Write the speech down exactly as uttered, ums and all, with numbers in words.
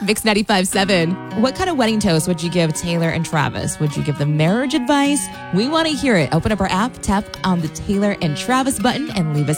Mix ninety-five point seven. What kind of wedding toast would you give Taylor and Travis? Would you give them marriage advice? We want to hear it. Open up our app, tap on the Taylor and Travis button, and leave us